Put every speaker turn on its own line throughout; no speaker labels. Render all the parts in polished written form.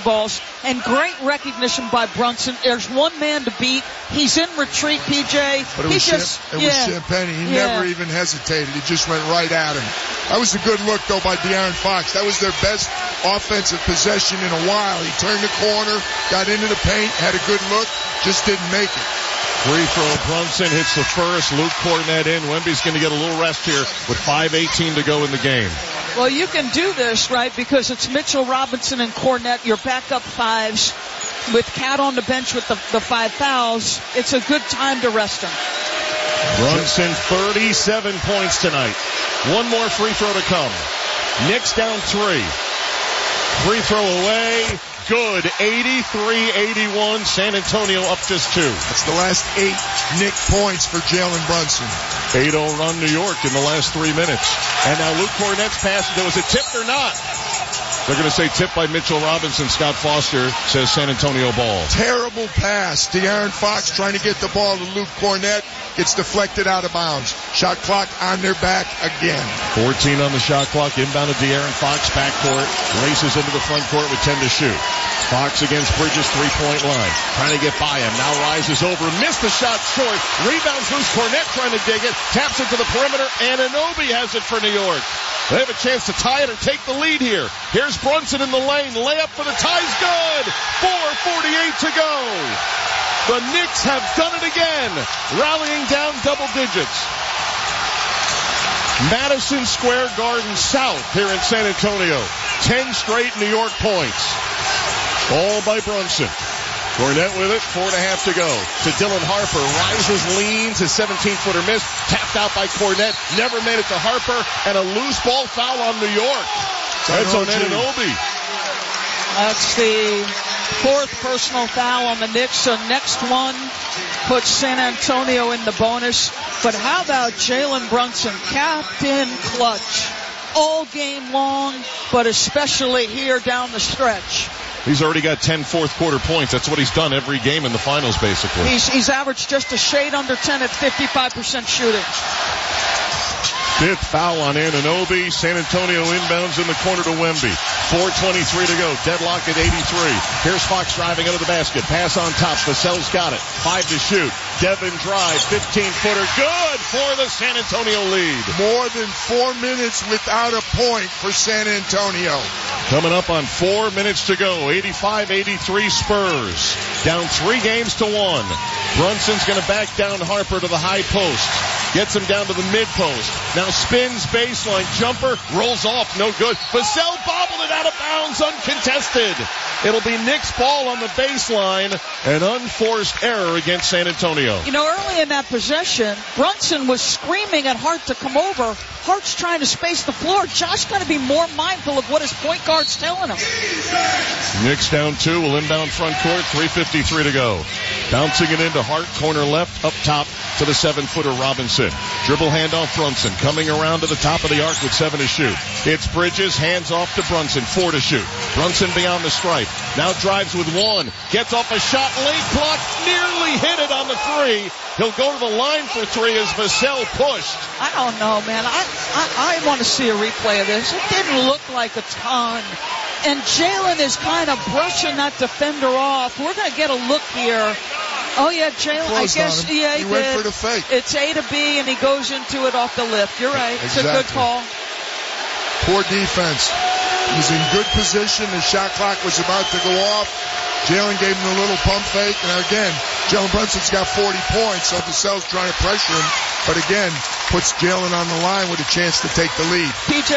balls, and great recognition by Brunson. There's one man to beat. He's in retreat, PJ.
But it was Champagnie. He never even hesitated. He just went right at him. That was a good look, though, by De'Aaron Fox. That was their best offensive possession in a while. He turned the corner, got into the paint, had a good look, just didn't make it.
Free throw, Brunson hits the first. Luke Cornett in. Wemby's going to get a little rest here with 5:18 to go in the game.
Well, you can do this, right, because it's Mitchell Robinson and Cornett, your backup fives, with Cat on the bench with the 5 fouls. It's a good time to rest him.
Brunson, 37 points tonight. One more free throw to come. Knicks down 3. Free throw away. Good. 83-81. San Antonio up just 2.
That's the last 8 Knick points for Jalen Brunson.
8-0 run New York in the last 3 minutes. And now Luke Cornett's pass. Was it tipped or not? They're going to say tipped by Mitchell Robinson. Scott Foster says San Antonio ball.
Terrible pass. De'Aaron Fox trying to get the ball to Luke Cornett. Gets deflected out of bounds. Shot clock on their back again.
14 on the shot clock. Inbound to De'Aaron Fox. Backcourt. Races into the front court with 10 to shoot. Fox against Bridges, 3-point line. Trying to get by him. Now rises over. Missed the shot short. Rebounds loose. Cornett trying to dig it. Taps it to the perimeter. Anunoby has it for New York. They have a chance to tie it or take the lead here. Here's Brunson in the lane. Layup for the tie's good. 4:48 to go. The Knicks have done it again. Rallying down double digits. Madison Square Garden South here in San Antonio. 10 straight New York points. All by Brunson. Cornett with it, 4.5 to go. To Dylan Harper, rises, leans, his 17-footer miss, tapped out by Cornett, never made it to Harper, and a loose ball foul on New York. That's on Anunoby.
That's the 4th personal foul on the Knicks, so next one puts San Antonio in the bonus. But how about Jalen Brunson, captain clutch, all game long, but especially here down the stretch.
He's already got 10 fourth-quarter points. That's what he's done every game in the finals, basically.
He's averaged just a shade under 10 at 55% shooting.
5th foul on Anunoby. San Antonio inbounds in the corner to Wemby. 4:23 to go. Deadlock at 83. Here's Fox driving under the basket. Pass on top. Vassell's got it. 5 to shoot. Devin drive. 15-footer. Good for the San Antonio lead.
More than 4 minutes without a point for San Antonio.
Coming up on 4 minutes to go. 85-83 Spurs. Down 3 games to 1. Brunson's going to back down Harper to the high post. Gets him down to the mid post. Now spins, baseline jumper, rolls off, no good. Vassell bobbled it out of bounds, uncontested. It'll be Knicks ball on the baseline. An unforced error against San Antonio.
You know, early in that possession, Brunson was screaming at Hart to come over. Hart's trying to space the floor. Josh got to be more mindful of what his point guard's telling him.
Knicks down 2, will inbound front court, 3:53 to go. Bouncing it into Hart, corner left, up top to the 7-footer Robinson. Dribble handoff Brunson, coming around to the top of the arc with 7 to shoot. It's Bridges, hands off to Brunson, 4 to shoot. Brunson beyond the stripe, now drives with 1, gets off a shot, late block, nearly hit it on the 3. He'll go to the line for 3 as Vassell pushed.
I don't know, man. I want to see a replay of this. It didn't look like a ton. And Jalen is kind of brushing that defender off. We're going to get a look here. Oh, yeah, Jalen, I guess, yeah, he
went
did.
For the fake.
It's A to B, and he goes into it off the lift. You're right. It's a good call.
Poor defense. He was in good position. The shot clock was about to go off. Jalen gave him a little pump fake. And again, Jalen Brunson's got 40 points, so Vassell's trying to pressure him. But again, puts Jalen on the line with a chance to take the lead.
PJ,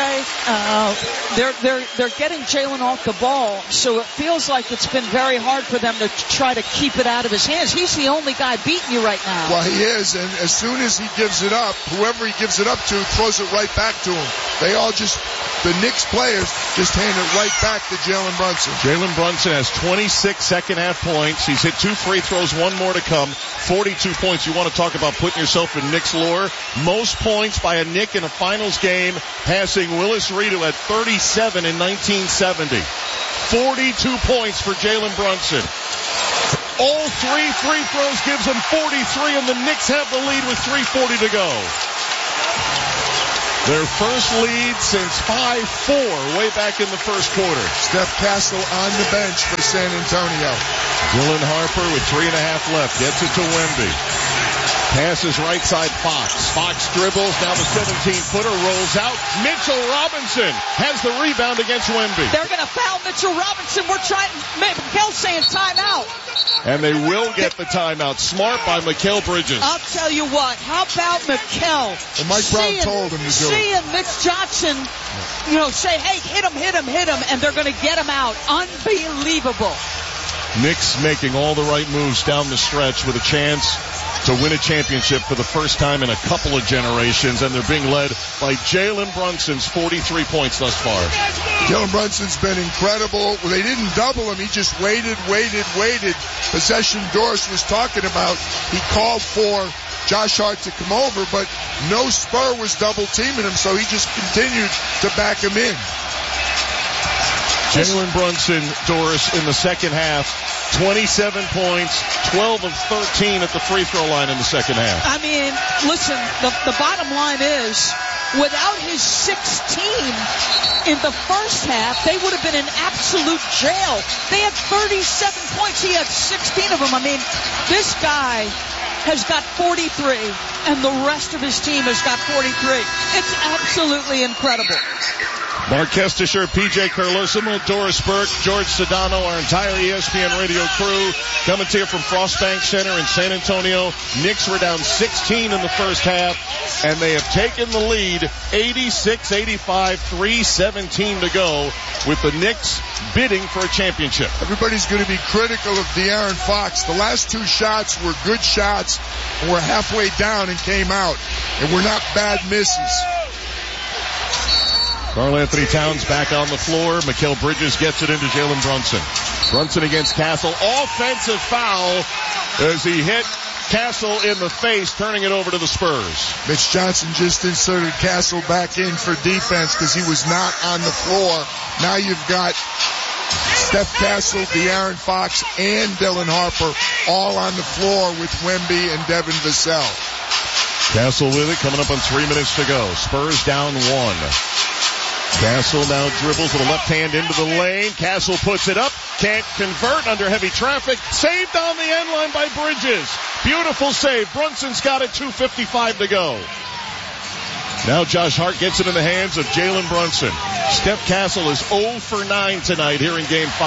they're getting Jalen off the ball, so it feels like it's been very hard for them to try to keep it out of his hands. He's the only guy beating you right now.
Well, he is, and as soon as he gives it up, whoever he gives it up to throws it right back to him. The Knicks players just hand it right back to Jalen Brunson.
Jalen Brunson has 26 second-half points. He's hit 2 free throws, 1 more to come. 42 points. You want to talk about putting yourself in Knicks lore? Most points by a Knick in a finals game, passing Willis Reed, who had 37 in 1970. 42 points for Jalen Brunson. All 3 free throws gives him 43, and the Knicks have the lead with 3:40 to go. Their first lead since 5-4 way back in the first quarter.
Steph Castle on the bench for San Antonio.
Dylan Harper with 3.5 left. Gets it to Wemby. Passes right side Fox. Fox dribbles. Now the 17-footer rolls out. Mitchell Robinson has the rebound against Wemby.
They're going to foul Mitchell Robinson. We're trying. Mikel's saying timeout.
And they will get the timeout. Smart by Mikal Bridges.
I'll tell you what. How about Mikel?
Well, Mike Brown told him to do it.
Seeing Mitch Johnson, say, hey, hit him, and they're going to get him out. Unbelievable.
Knicks making all the right moves down the stretch with a chance to win a championship for the first time in a couple of generations, and they're being led by Jalen Brunson's 43 points thus far.
Jalen Brunson's been incredible. They didn't double him. He just waited. Possession Doris was talking about. He called for Josh Hart to come over, but no Spur was double teaming him, so he just continued to back him in.
Jalen Brunson, Doris, in the second half, 27 points, 12 of 13 at the free throw line in the second half.
I mean, listen, the bottom line is, without his 16 in the first half, they would have been in absolute jail. They had 37 points. He had 16 of them. I mean, this guy has got 43, and the rest of his team has got 43. It's absolutely incredible.
Mark Kestisher, PJ Carlosimo, Doris Burke, George Sedano, our entire ESPN radio crew coming to you from Frostbank Center in San Antonio. Knicks were down 16 in the first half, and they have taken the lead 86-85, 3:17 to go, with the Knicks bidding for a championship.
Everybody's going to be critical of De'Aaron Fox. The last two shots were good shots, and we're halfway down and came out, and we're not bad misses.
Karl-Anthony Towns back on the floor. Mikal Bridges gets it into Jalen Brunson. Brunson against Castle. Offensive foul as he hit Castle in the face, turning it over to the Spurs.
Mitch Johnson just inserted Castle back in for defense because he was not on the floor. Now you've got Steph Castle, De'Aaron Fox, and Dylan Harper all on the floor with Wemby and Devin Vassell.
Castle with it, coming up on 3 minutes to go. Spurs down 1. Castle now dribbles with a left hand into the lane. Castle puts it up. Can't convert under heavy traffic. Saved on the end line by Bridges. Beautiful save. Brunson's got it. 2:55 to go. Now Josh Hart gets it in the hands of Jalen Brunson. Steph Castle is 0 for 9 tonight here in Game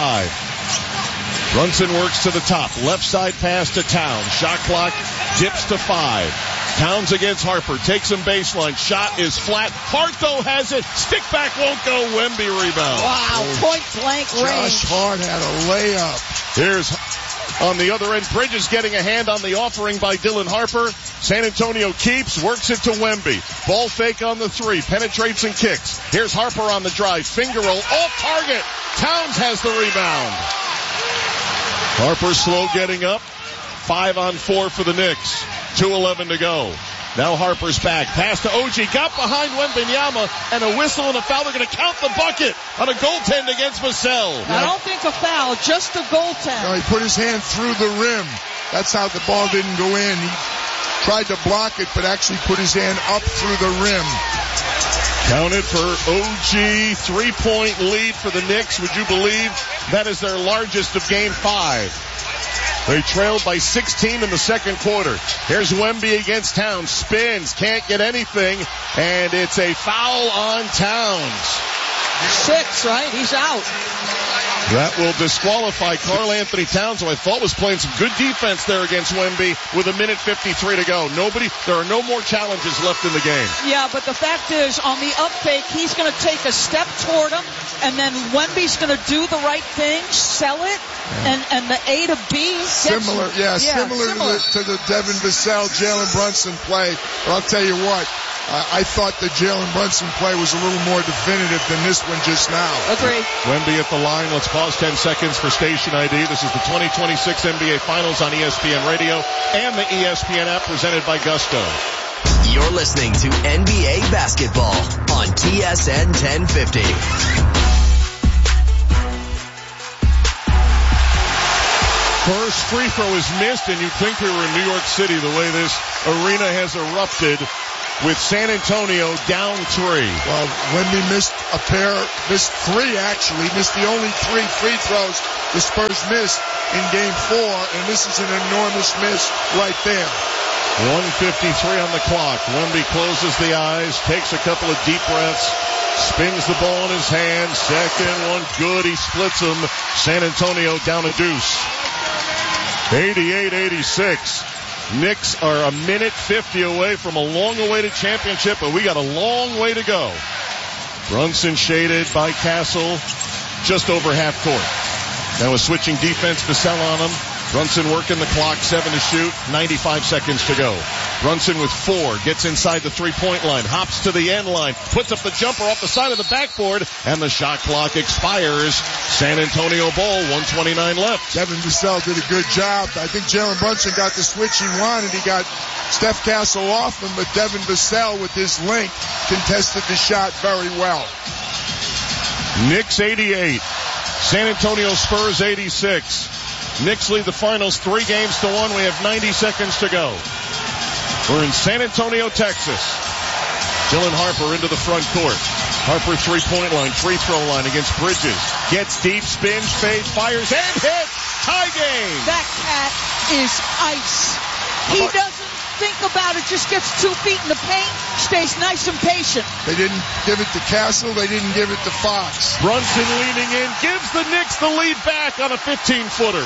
5. Brunson works to the top. Left side pass to Towns. Shot clock dips to 5. Towns against Harper. Takes him baseline. Shot is flat. Hart, though, has it. Stick back won't go. Wemby rebound.
Wow, point blank range.
Josh Hart had a layup.
Here's on the other end, Bridges getting a hand on the offering by Dylan Harper. San Antonio keeps, works it to Wemby. Ball fake on the 3. Penetrates and kicks. Here's Harper on the drive. Finger roll. Off target. Towns has the rebound. Harper slow getting up. 5-on-4 for the Knicks. 2:11 to go. Now Harper's back. Pass to OG. Got behind Wembanyama, and a whistle and a foul. They're going to count the bucket on a goaltend against Vassell.
I don't think a foul, just a goaltend.
No, he put his hand through the rim. That's how the ball didn't go in. He tried to block it, but actually put his hand up through the rim.
Counted for OG. 3-point lead for the Knicks. Would you believe that is their largest of Game 5? They trailed by 16 in the second quarter. Here's Wemby against Towns. Spins. Can't get anything. And it's a foul on Towns.
6, right? He's out.
That will disqualify Karl-Anthony Towns, who I thought was playing some good defense there against Wemby, with 1:53 to go. There are no more challenges left in the game.
Yeah, but the fact is, on the up fake, he's going to take a step toward him, and then Wemby's going to do the right thing, sell it, and the A to B.
Similar to the Devin Vassell, Jalen Brunson play. But I'll tell you what, I thought the Jalen Brunson play was a little more definitive than this one just now.
Agree.
Wemby at the line. Let's pause 10 seconds for station ID. This is the 2026 NBA Finals on ESPN Radio and the ESPN app, presented by Gusto.
You're listening to NBA Basketball on TSN 1050.
First free throw is missed, and you'd think we were in New York City the way this arena has erupted with San Antonio down 3.
Well, Wemby missed three actually, missed the only 3 free throws the Spurs missed in game 4, and this is an enormous miss right there.
1:53 on the clock. Wemby closes the eyes, takes a couple of deep breaths, spins the ball in his hand. Second one, good. He splits them. San Antonio down a deuce. 88-86. Knicks are a minute 50 away from a long-awaited championship, but we got a long way to go. Brunson shaded by Castle just over half court. Now a switching defense to sell on him. Brunson working the clock, 7 to shoot, 95 seconds to go. Brunson with 4, gets inside the three-point line, hops to the end line, puts up the jumper off the side of the backboard, and the shot clock expires. San Antonio ball, 1:29 left.
Devin Vassell did a good job. I think Jalen Brunson got the switch he wanted. He got Steph Castle off him, but Devin Vassell with his length contested the shot very well.
Knicks 88, San Antonio Spurs 86. Knicks lead the finals 3-1. We have 90 seconds to go. We're in San Antonio, Texas. Dylan Harper into the front court. Harper three-point line, free throw line against Bridges. Gets deep, spins, fades, fires, and hits. Tie game.
That cat is ice. He doesn't think about it, just gets 2 feet in the paint, stays nice and patient.
They didn't give it to Castle. They didn't give it to Fox.
Brunson leaning in, gives the Knicks the lead back on a 15-footer.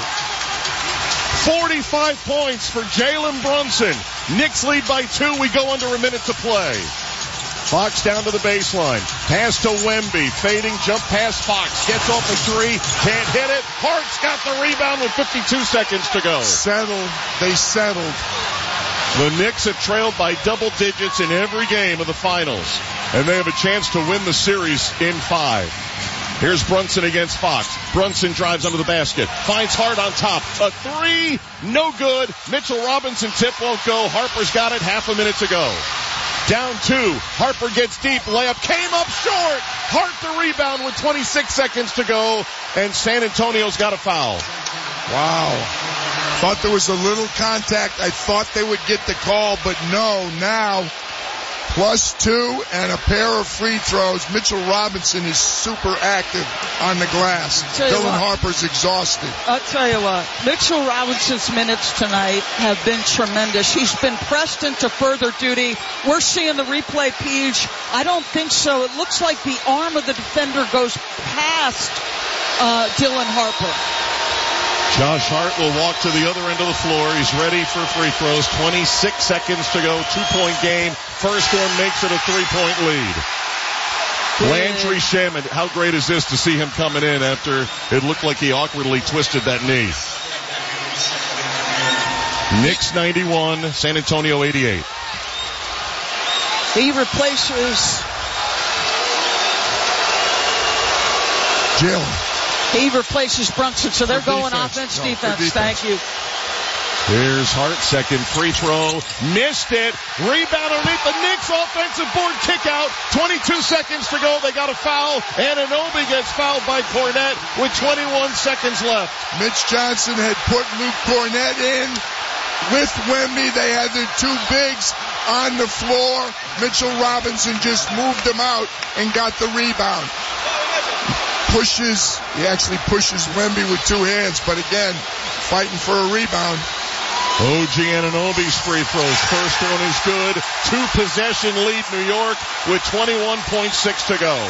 45 points for Jalen Brunson. Knicks lead by 2. We go under a minute to play. Fox down to the baseline. Pass to Wemby. Fading jump pass. Fox gets off a 3. Can't hit it. Hart's got the rebound with 52 seconds to go.
They settled.
The Knicks have trailed by double digits in every game of the finals, and they have a chance to win the series in 5. Here's Brunson against Fox. Brunson drives under the basket. Finds Hart on top. A 3. No good. Mitchell Robinson tip won't go. Harper's got it. Half a minute to go. Down 2. Harper gets deep. Layup came up short. Hart the rebound with 26 seconds to go. And San Antonio's got a foul.
Wow. Thought there was a little contact. I thought they would get the call, but no. Now, +2 and a pair of free throws. Mitchell Robinson is super active on the glass. Dylan Harper's exhausted.
I'll tell you what, Mitchell Robinson's minutes tonight have been tremendous. He's been pressed into further duty. We're seeing the replay, Peach. I don't think so. It looks like the arm of the defender goes past Dylan Harper.
Josh Hart will walk to the other end of the floor. He's ready for free throws. 26 seconds to go. 2-point game. First one makes it a 3-point lead. Landry Shamet, how great is this to see him coming in after it looked like he awkwardly twisted that knee. Knicks 91, San Antonio 88.
He replaces
Jalen.
He replaces Brunson, so they're going offense, defense. Thank you.
Here's Hart, second free throw. Missed it. Rebound underneath the Knicks offensive board kick out. 22 seconds to go. They got a foul. Anunoby gets fouled by Cornette with 21 seconds left.
Mitch Johnson had put Luke Cornette in with Wemby. They had their 2 bigs on the floor. Mitchell Robinson just moved them out and got the rebound. He actually pushes Wemby with 2 hands, but again, fighting for a rebound.
OG Anunoby's free throws. First one is good. 2-possession lead New York with 21.6 to go.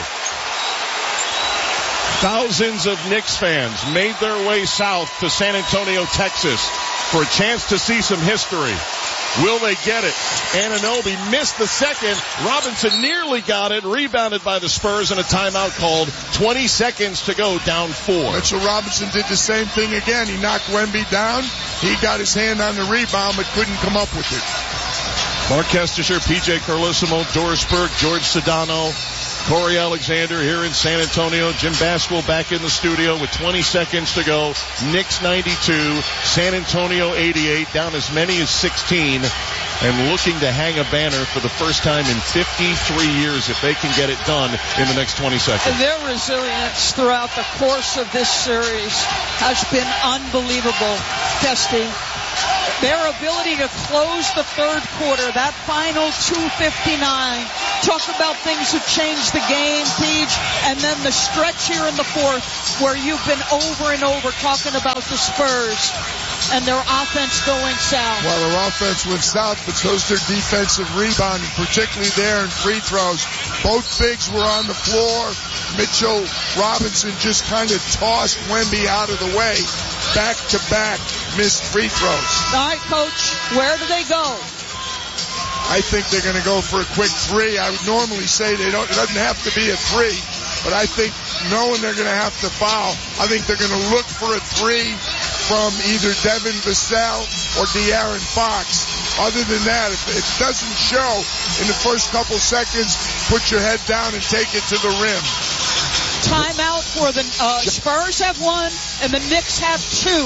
Thousands of Knicks fans made their way south to San Antonio, Texas for a chance to see some history. Will they get it? Anunoby missed the second. Robinson nearly got it. Rebounded by the Spurs and a timeout called. 20 seconds to go, down 4.
Mitchell Robinson did the same thing again. He knocked Wemby down. He got his hand on the rebound but couldn't come up with it.
Mark Kestisher, PJ Carlissimo, Doris Burke, George Sedano, Corey Alexander here in San Antonio. Jim Basquill back in the studio with 20 seconds to go. Knicks 92, San Antonio 88, down as many as 16, and looking to hang a banner for the first time in 53 years if they can get it done in the next 20 seconds.
And their resilience throughout the course of this series has been unbelievable. Kesty, Their ability to close the third quarter, that final 2:59. Talk about things that changed the game, Peach. And then the stretch here in the fourth where you've been over and over talking about the Spurs and their offense going south.
Well, their offense went south, but so's their defensive rebounding, particularly there in free throws. Both bigs were on the floor. Mitchell Robinson just kind of tossed Wemby out of the way. Back-to-back missed free throws.
All right, Coach, where do they go?
I think they're going to go for a quick three. I would normally say it doesn't have to be a three, but I think knowing they're going to have to foul, I think they're going to look for a three from either Devin Vassell or De'Aaron Fox. Other than that, if it doesn't show in the first couple seconds, put your head down and take it to the rim.
Timeout for the Spurs have one, and the Knicks have two.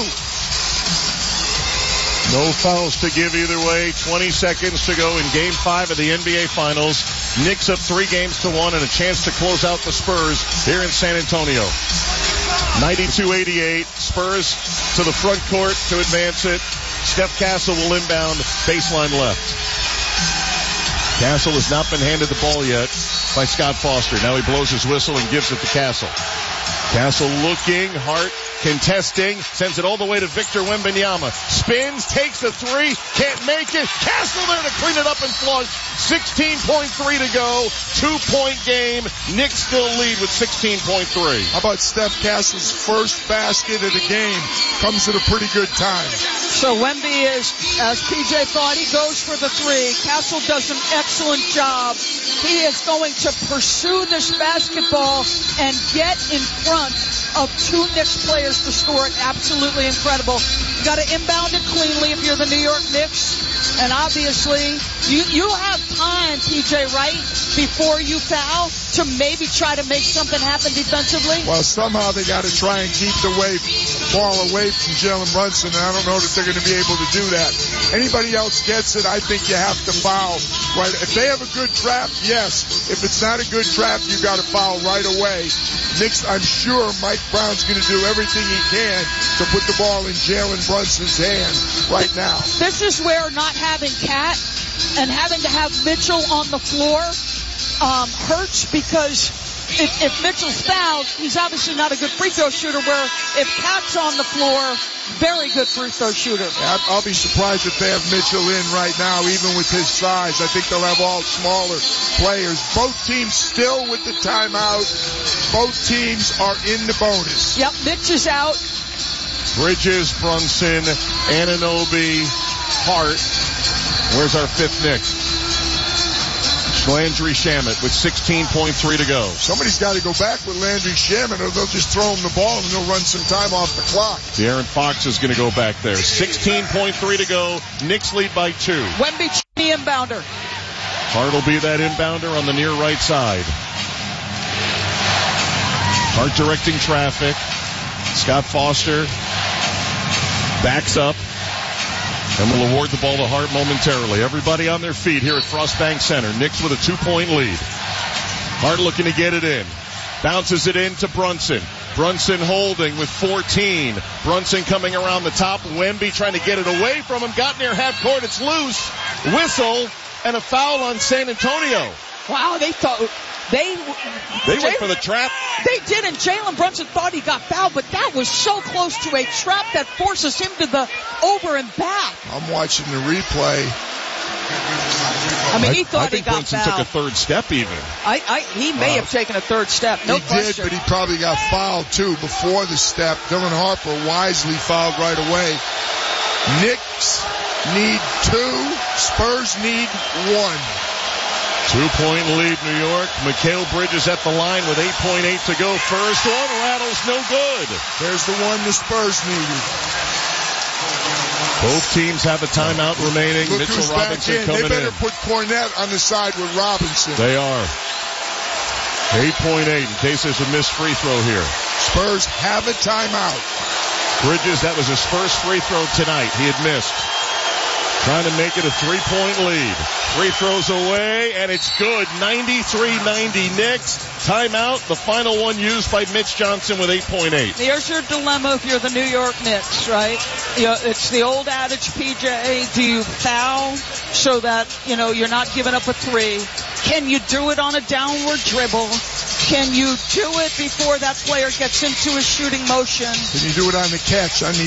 No fouls to give either way. 20 seconds to go in Game 5 of the NBA Finals. Knicks up 3-1 and a chance to close out the Spurs here in San Antonio. 92-88. Spurs to the front court to advance it. Steph Castle will inbound, baseline left. Castle has not been handed the ball yet by Scott Foster. Now he blows his whistle and gives it to Castle. Castle looking, Hart contesting, sends it all the way to Victor Wembanyama. Spins, takes a three, can't make it. Castle there to clean it up and flush. 16.3 to go. 2-point game. Knicks still lead with 16.3.
How about Steph Castle's first basket of the game? Comes at a pretty good time.
So Wemby is, as PJ thought, he goes for the three. Castle does an excellent job. He is going to pursue this basketball and get in front of two Knicks players to score it. Absolutely incredible. You got to inbound it cleanly if you're the New York Knicks. And obviously, you have time, PJ, right, before you foul to maybe try to make something happen defensively?
Well, somehow they got to try and keep the ball away from Jalen Brunson, and I don't know that they're going to be able to do that. Anybody else gets it, I think you have to foul. Right? If they have a good trap, yes. If it's not a good trap, you got to foul right away. Knicks, I'm sure Mike Brown's going to do everything he can to put the ball in Jalen Brunson's hand right now.
This is where not having Cat and having to have Mitchell on the floor hurts, because if Mitchell's fouled, he's obviously not a good free throw shooter, where if Cat's on the floor, very good free throw shooter.
I'll be surprised if they have Mitchell in right now, even with his size. I think they'll have all smaller players. Both teams still with the timeout. Both teams are in the bonus.
Yep, Mitch is out.
Bridges, Brunson, Anunoby, Hart. Where's our fifth Knick? Landry Shamet with 16.3 to go.
Somebody's got to go back with Landry Shamet, or they'll just throw him the ball and they'll run some time off the clock.
De'Aaron Fox is going to go back there. 16.3 to go. Knicks lead by 2.
Wemby, the inbounder.
Hart will be that inbounder on the near right side. Hart directing traffic. Scott Foster backs up and will award the ball to Hart momentarily. Everybody on their feet here at Frostbank Center. Knicks with a 2-point lead. Hart looking to get it in. Bounces it in to Brunson. Brunson holding with 14. Brunson coming around the top. Wemby trying to get it away from him. Got near half court. It's loose. Whistle and a foul on San Antonio.
Wow, they thought... They
went for the trap.
They did, and Jalen Brunson thought he got fouled, but that was so close to a trap that forces him to the over and back.
I'm watching the replay.
I mean, he thought he got
Brunson
fouled.
took a third step even.
He may have taken a third step, no question.
He did, but he probably got fouled too before the step. Dylan Harper wisely fouled right away. Knicks need 2. Spurs need 1.
2-point lead, New York. Mikal Bridges at the line with 8.8 to go. First one rattles, no good.
There's the one the Spurs needed.
Both teams have a timeout remaining.
Look
Mitchell
who's
Robinson
back in.
coming in.
They better put Cornette on the side with Robinson.
They are. 8.8 in case there's a missed free throw here.
Spurs have a timeout.
Bridges, that was his first free throw tonight. He had missed. Trying to make it a 3-point lead. Free throws away, and it's good. 93-90 Knicks. Timeout, the final one used by Mitch Johnson with 8.8.
Here's your dilemma if you're the New York Knicks, right? It's the old adage, PJ, do you foul so that, you're not giving up a three? Can you do it on a downward dribble? Can you do it before that player gets into a shooting motion?
Can you do it on the catch, on the